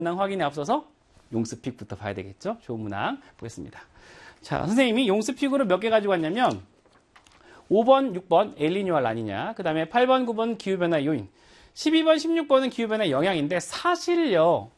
문항 확인에 앞서서 용스픽부터 봐야 되겠죠? 좋은 문항 보겠습니다. 자, 선생님이 용스픽으로 몇 개 가지고 왔냐면 5번, 6번 엘니뇨와 라니냐, 그 다음에 8번, 9번 기후변화 요인, 12번, 16번은 기후변화 영향인데 사실요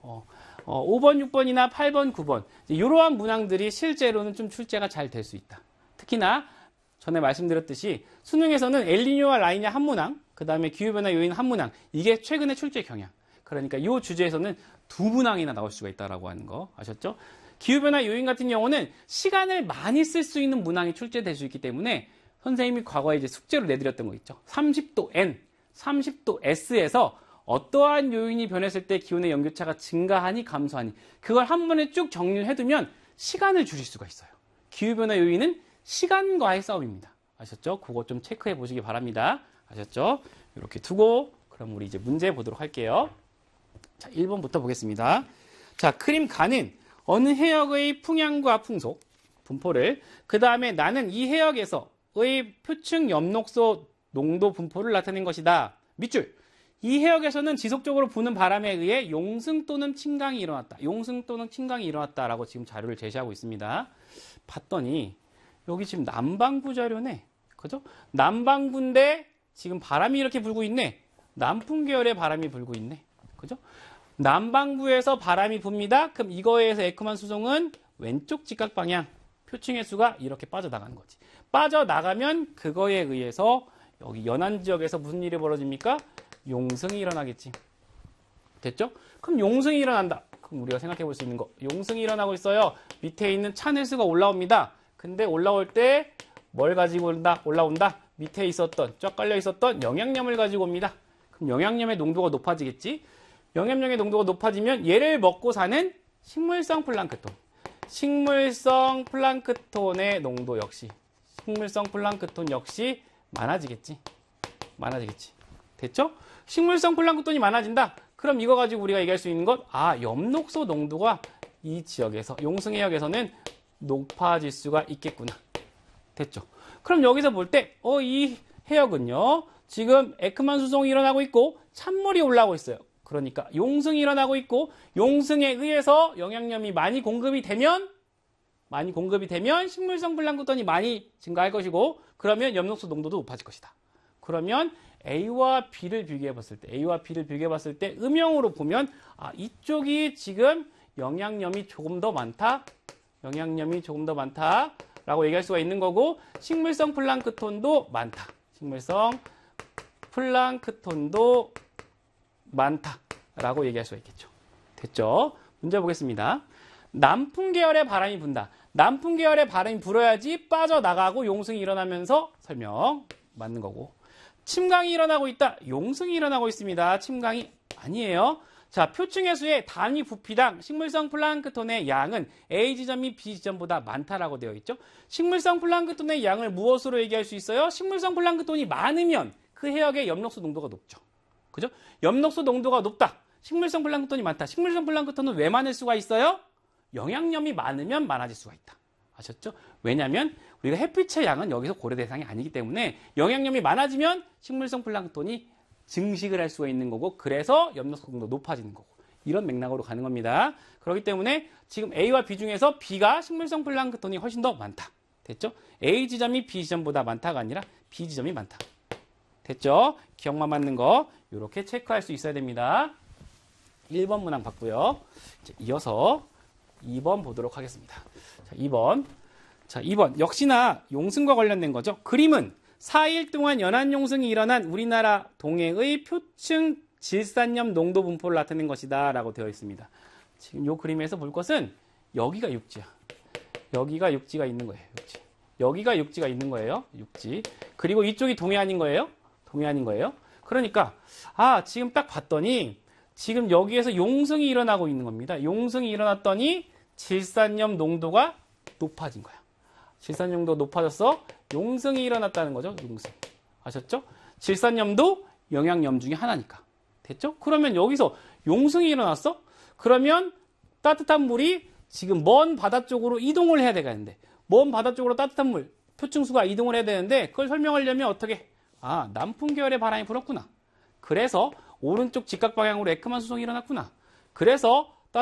5번, 6번이나 8번, 9번 이러한 문항들이 실제로는 좀 출제가 잘 될 수 있다. 특히나 전에 말씀드렸듯이 수능에서는 엘니뇨와 라니냐 한 문항, 그 다음에 기후변화 요인 한 문항, 이게 최근의 출제 경향. 그러니까 이 주제에서는 두 문항이나 나올 수가 있다라고 하는 거 아셨죠? 기후변화 요인 같은 경우는 시간을 많이 쓸 수 있는 문항이 출제될 수 있기 때문에 선생님이 과거에 이제 숙제로 내드렸던 거 있죠. 30도 N, 30도 S에서 어떠한 요인이 변했을 때 기온의 연교차가 증가하니 감소하니 그걸 한 번에 쭉 정리를 해두면 시간을 줄일 수가 있어요. 기후변화 요인은 시간과의 싸움입니다. 아셨죠? 그거 좀 체크해 보시기 바랍니다. 아셨죠? 이렇게 두고 그럼 우리 이제 문제 보도록 할게요. 자, 1번부터 보겠습니다. 자, 그림 가는 어느 해역의 풍향과 풍속, 분포를 그 다음에 나는 이 해역에서의 표층 염록소 농도 분포를 나타낸 것이다. 밑줄. 이 해역에서는 지속적으로 부는 바람에 의해 용승 또는 침강이 일어났다. 용승 또는 침강이 일어났다라고 지금 자료를 제시하고 있습니다. 봤더니 여기 지금 남반구 자료네. 그죠? 남반구인데 지금 바람이 이렇게 불고 있네. 남풍 계열의 바람이 불고 있네. 그죠? 남반구에서 바람이 붑니다. 그럼 이거에 의해서 에크만 수송은 왼쪽 직각 방향 표층의 수가 이렇게 빠져나가는 거지. 빠져나가면 그거에 의해서 여기 연안 지역에서 무슨 일이 벌어집니까? 용승이 일어나겠지. 됐죠? 그럼 용승이 일어난다. 그럼 우리가 생각해 볼 수 있는 거. 용승이 일어나고 있어요. 밑에 있는 찬헬스가 올라옵니다. 근데 올라올 때 뭘 가지고 올라온다? 밑에 있었던, 쫙 깔려 있었던 영양염을 가지고 옵니다. 그럼 영양염의 농도가 높아지겠지? 영양염의 농도가 높아지면 얘를 먹고 사는 식물성 플랑크톤. 식물성 플랑크톤의 농도 역시, 식물성 플랑크톤 역시 많아지겠지. 많아지겠지. 됐죠? 식물성 플랑크톤이 많아진다. 그럼 이거 가지고 우리가 얘기할 수 있는 것, 엽록소 농도가 이 지역에서, 용승 해역에서는 높아질 수가 있겠구나. 됐죠? 그럼 여기서 볼 때, 이 해역은요, 지금 에크만 수송이 일어나고 있고, 찬물이 올라오고 있어요. 그러니까 용승이 일어나고 있고, 용승에 의해서 영양염이 많이 공급이 되면 식물성 플랑크톤이 많이 증가할 것이고, 그러면 엽록소 농도도 높아질 것이다. 그러면 A와 B를 비교해 봤을 때, 음영으로 보면, 이쪽이 지금 영양염이 조금 더 많다. 라고 얘기할 수가 있는 거고, 식물성 플랑크톤도 많다. 식물성 플랑크톤도 많다라고 얘기할 수가 있겠죠. 됐죠? 문제 보겠습니다. 남풍 계열의 바람이 분다. 남풍 계열의 바람이 불어야지 빠져나가고 용승이 일어나면서 설명 맞는 거고. 침강이 일어나고 있다. 용승이 일어나고 있습니다. 침강이 아니에요. 자, 표층의 수의 단위 부피당 식물성 플랑크톤의 양은 A 지점이 B 지점보다 많다라고 되어 있죠. 식물성 플랑크톤의 양을 무엇으로 얘기할 수 있어요? 식물성 플랑크톤이 많으면 그 해역의 엽록소 농도가 높죠. 그죠? 엽록소 농도가 높다. 식물성 플랑크톤이 많다. 식물성 플랑크톤은 왜 많을 수가 있어요? 영양염이 많으면 많아질 수가 있다. 아셨죠? 왜냐하면 우리가 햇빛의 양은 여기서 고려 대상이 아니기 때문에 영양염이 많아지면 식물성 플랑크톤이 증식을 할 수가 있는 거고, 그래서 엽록소 농도 높아지는 거고, 이런 맥락으로 가는 겁니다. 그렇기 때문에 지금 A와 B 중에서 B가 식물성 플랑크톤이 훨씬 더 많다. 됐죠? A 지점이 B 지점보다 많다가 아니라 B 지점이 많다. 됐죠? 기억만 맞는 거 이렇게 체크할 수 있어야 됩니다. 1번 문항 봤고요. 이어서 2번 보도록 하겠습니다. 자, 2번 역시나 용승과 관련된 거죠. 그림은 4일 동안 연안용승이 일어난 우리나라 동해의 표층 질산염 농도 분포를 나타낸 것이다 라고 되어 있습니다. 지금 이 그림에서 볼 것은 여기가 육지야. 여기가 육지가 있는 거예요. 육지. 여기가 육지가 있는 거예요. 육지. 그리고 이쪽이 동해안인 거예요. 동해안인 거예요. 그러니까 지금 딱 봤더니 지금 여기에서 용승이 일어나고 있는 겁니다. 용승이 일어났더니 질산염 농도가 높아진 거야. 질산염도 높아졌어. 용승이 일어났다는 거죠. 용승. 아셨죠? 질산염도 영양염 중에 하나니까. 됐죠? 그러면 여기서 용승이 일어났어? 그러면 따뜻한 물이 지금 먼 바다 쪽으로 이동을 해야 되겠는데, 먼 바다 쪽으로 따뜻한 물, 표층수가 이동을 해야 되는데, 그걸 설명하려면 어떻게? 남풍 계열의 바람이 불었구나. 그래서 오른쪽 직각 방향으로 에크만 수송이 일어났구나. 그래서